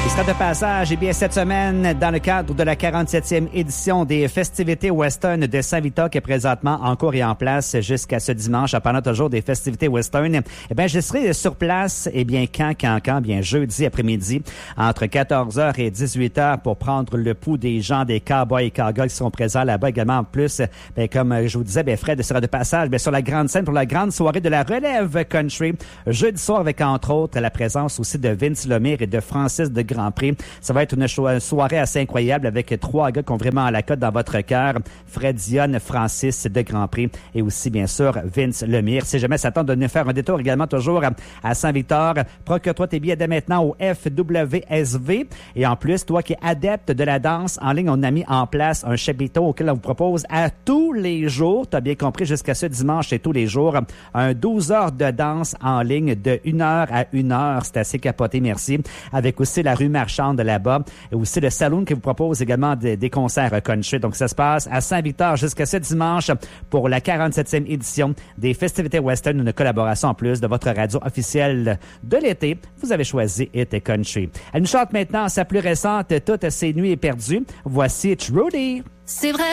Il sera de passage, eh bien, cette semaine, dans le cadre de la 47e édition des festivités western de Saint-Victor, qui est présentement en cours et en place jusqu'à ce dimanche, pendant toujours des festivités western. Eh bien, je serai sur place, eh bien, quand, bien, jeudi après-midi, entre 14h et 18h, pour prendre le pouls des gens, des cowboys et cowgirls qui seront présents là-bas également. En plus, bien, comme je vous disais, bien, Fred sera de passage, bien, sur la grande scène pour la grande soirée de la relève country. Jeudi soir, avec, entre autres, la présence aussi de Vince Lemire et de Francis de Grandpré. Ça va être une soirée assez incroyable avec 3 gars qui ont vraiment la cote dans votre cœur. Fred Dionne, Francis de Grandpré et aussi, bien sûr, Vince Lemire. Si jamais ça tente de nous faire un détour également toujours à Saint-Victor, procure-toi tes billets dès maintenant au FWSV. Et en plus, toi qui es adepte de la danse en ligne, on a mis en place un chapiteau auquel on vous propose à tous les jours, tu as bien compris, jusqu'à ce dimanche et tous les jours, un 12 heures de danse en ligne de 1 heure à 1 heure. C'est assez capoté, merci. Avec aussi la rue marchande de là-bas et aussi le saloon qui vous propose également des concerts country. Donc, ça se passe à Saint-Victor jusqu'à ce dimanche pour la 47e édition des festivités western, une collaboration en plus de votre radio officielle de l'été. Vous avez choisi It Country. Elle nous chante maintenant sa plus récente, Toutes ces nuits perdues. Voici Trudy. C'est vrai.